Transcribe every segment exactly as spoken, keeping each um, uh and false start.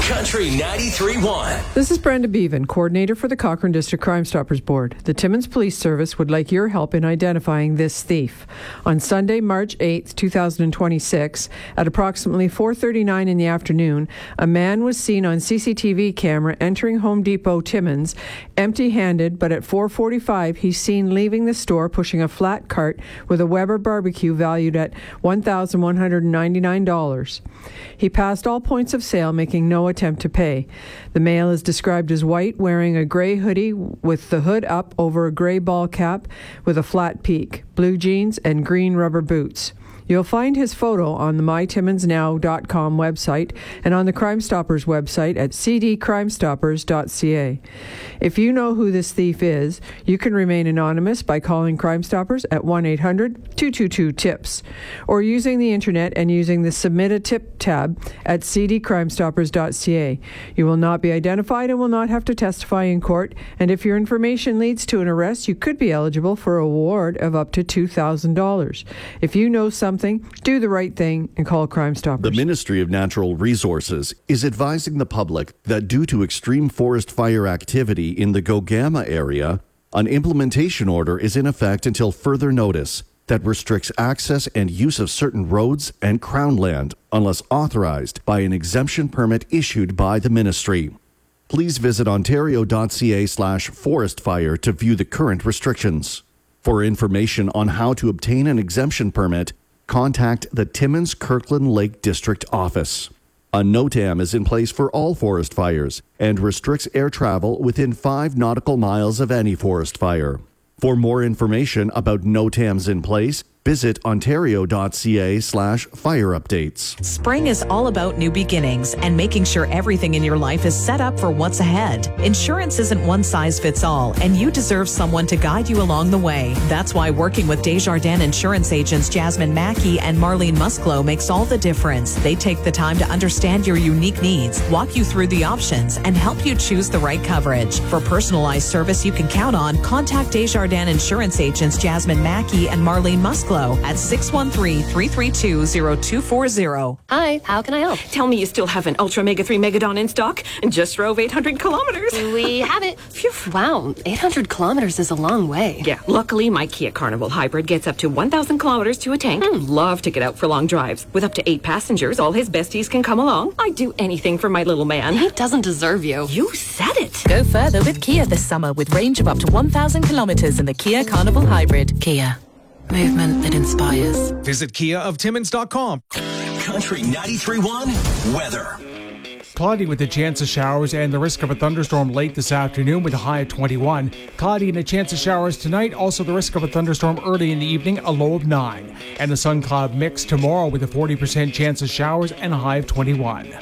Country ninety-three point one. This is Brenda Bevan, coordinator for the Cochrane District Crime Stoppers Board. The Timmins Police Service would like your help in identifying this thief. On Sunday, March eighth, twenty twenty-six, at approximately four thirty-nine in the afternoon, a man was seen on C C T V camera entering Home Depot Timmins empty-handed, but at four forty-five he's seen leaving the store pushing a flat cart with a Weber barbecue valued at one thousand one hundred ninety-nine dollars. He passed all points of sale, making no attempt to pay. The male is described as white, wearing a gray hoodie with the hood up over a gray ball cap with a flat peak, blue jeans, and green rubber boots. You'll find his photo on the my timmins now dot com website and on the Crime Stoppers website at c d crime stoppers dot c a. If you know who this thief is, you can remain anonymous by calling Crime Stoppers at one eight hundred two two two tips or using the internet and using the Submit a Tip tab at c d crime stoppers dot c a. You will not be identified and will not have to testify in court, and if your information leads to an arrest, you could be eligible for a reward of up to two thousand dollars. If you know something Something, do the right thing and call Crime Stoppers. The Ministry of Natural Resources is advising the public that due to extreme forest fire activity in the Gogama area, an implementation order is in effect until further notice that restricts access and use of certain roads and Crown land unless authorized by an exemption permit issued by the ministry. Please visit ontario dot c a slash forest fire to view the current restrictions. For information on how to obtain an exemption permit, contact the Timmins Kirkland Lake District Office. A NOTAM is in place for all forest fires and restricts air travel within five nautical miles of any forest fire. For more information about NOTAMs in place, visit ontario dot c a slash fire updates. Spring is all about new beginnings and making sure everything in your life is set up for what's ahead. Insurance isn't one size fits all, and you deserve someone to guide you along the way. That's why working with Desjardins insurance agents Jasmine Mackey and Marlene Musclo makes all the difference. They take the time to understand your unique needs, walk you through the options, and help you choose the right coverage. For personalized service you can count on, contact Desjardins insurance agents Jasmine Mackey and Marlene Musclo at six one three, three three two, zero two four zero. Hi, how can I help? Tell me you still have an Ultra Mega three Megadon in stock and just drove eight hundred kilometers. We have it. Phew. Wow, eight hundred kilometers is a long way. Yeah, luckily my Kia Carnival Hybrid gets up to one thousand kilometers to a tank. Hmm. Love to get out for long drives. With up to eight passengers, all his besties can come along. I'd do anything for my little man. He doesn't deserve you. You said it. Go further with Kia this summer with range of up to one thousand kilometers in the Kia Carnival Hybrid. Kia. Movement that inspires. Visit kia of timmins dot com. Country ninety-three point one weather. Cloudy with a chance of showers and the risk of a thunderstorm late this afternoon with a high of twenty-one. Cloudy and a chance of showers tonight. Also the risk of a thunderstorm early in the evening, a low of nine. And the sun cloud mix tomorrow with a forty percent chance of showers and a high of twenty-one.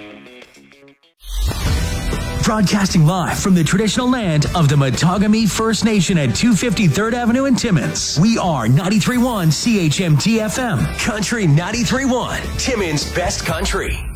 Broadcasting live from the traditional land of the Matagami First Nation at two fifty third Avenue in Timmins. We are ninety-three point one C H M T F M. Country ninety-three point one. Timmins' best country.